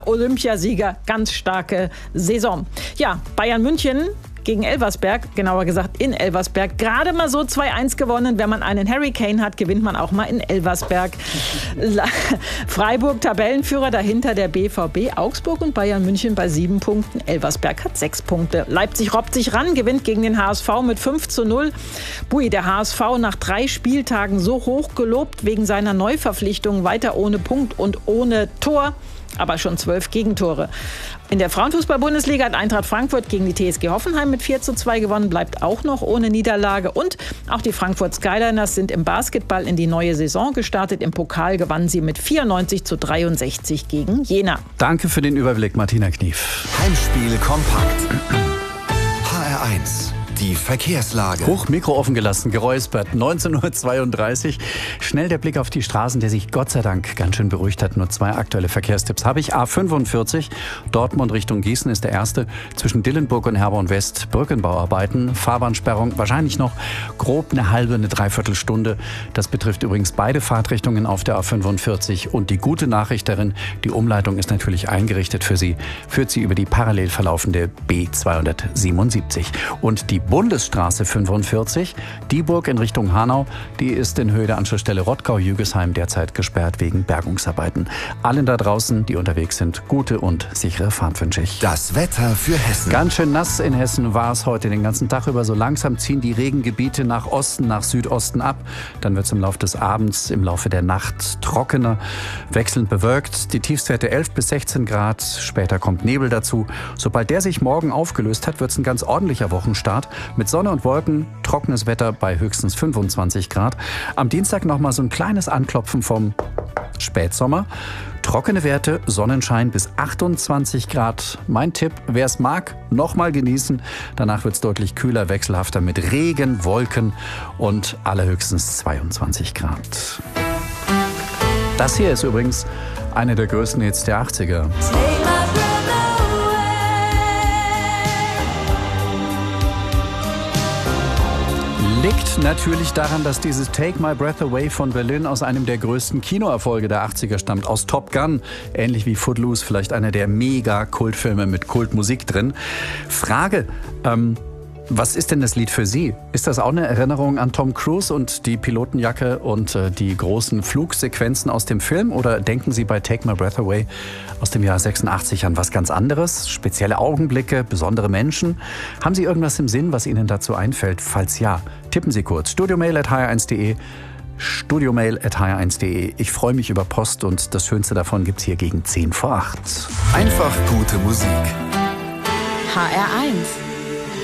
Olympiasieger, ganz starke Saison. Ja, Bayern München gegen Elversberg, genauer gesagt in Elversberg, gerade mal so 2-1 gewonnen. Wenn man einen Harry Kane hat, gewinnt man auch mal in Elversberg. Freiburg Tabellenführer, dahinter der BVB, Augsburg und Bayern München bei 7 Punkten. Elversberg hat 6 Punkte. Leipzig robbt sich ran, gewinnt gegen den HSV mit 5:0. Bui, der HSV nach 3 Spieltagen so hoch gelobt wegen seiner Neuverpflichtung, weiter ohne Punkt und ohne Tor. Aber schon 12 Gegentore. In der Frauenfußball-Bundesliga hat Eintracht Frankfurt gegen die TSG Hoffenheim mit 4:2 gewonnen, bleibt auch noch ohne Niederlage. Und auch die Frankfurt Skyliners sind im Basketball in die neue Saison gestartet. Im Pokal gewannen sie mit 94:63 gegen Jena. Danke für den Überblick, Martina Knief. Heimspiel kompakt. HR1. Die Verkehrslage. Hoch, Mikro offen gelassen, geräuspert. 19:32 Uhr. Schnell der Blick auf die Straßen, der sich Gott sei Dank ganz schön beruhigt hat. Nur 2 aktuelle Verkehrstipps habe ich. A45, Dortmund Richtung Gießen ist der erste. Zwischen Dillenburg und Herborn West Brückenbauarbeiten. Fahrbahnsperrung wahrscheinlich noch grob eine halbe, eine Dreiviertelstunde. Das betrifft übrigens beide Fahrtrichtungen auf der A45. Und die gute Nachricht darin, die Umleitung ist natürlich eingerichtet für Sie. Führt Sie über die parallel verlaufende B277. Und die Bundesstraße 45, Dieburg in Richtung Hanau, die ist in Höhe der Anschlussstelle Rottgau-Jügesheim derzeit gesperrt wegen Bergungsarbeiten. Allen da draußen, die unterwegs sind, gute und sichere Fahrt wünsche ich. Das Wetter für Hessen. Ganz schön nass in Hessen war es heute den ganzen Tag über. So langsam ziehen die Regengebiete nach Osten, nach Südosten ab. Dann wird es im Laufe des Abends, im Laufe der Nacht trockener, wechselnd bewölkt. Die Tiefstwerte 11 bis 16 Grad. Später kommt Nebel dazu. Sobald der sich morgen aufgelöst hat, wird es ein ganz ordentlicher Wochenstart. Mit Sonne und Wolken, trockenes Wetter bei höchstens 25 Grad. Am Dienstag noch mal so ein kleines Anklopfen vom Spätsommer. Trockene Werte, Sonnenschein bis 28 Grad. Mein Tipp, wer es mag, noch mal genießen. Danach wird es deutlich kühler, wechselhafter mit Regen, Wolken und allerhöchstens 22 Grad. Das hier ist übrigens eine der größten Hits der 80er. Liegt natürlich daran, dass dieses Take My Breath Away von Berlin aus einem der größten Kinoerfolge der 80er stammt, aus Top Gun, ähnlich wie Footloose, vielleicht einer der Mega-Kultfilme mit Kultmusik drin. Frage, was ist denn das Lied für Sie? Ist das auch eine Erinnerung an Tom Cruise und die Pilotenjacke und die großen Flugsequenzen aus dem Film? Oder denken Sie bei Take My Breath Away aus dem Jahr 86 an was ganz anderes? Spezielle Augenblicke, besondere Menschen? Haben Sie irgendwas im Sinn, was Ihnen dazu einfällt? Falls ja, tippen Sie kurz. studiomail@hr1.de. studiomail@hr1.de. Ich freue mich über Post und das Schönste davon gibt's hier gegen 7:50. Einfach gute Musik. HR1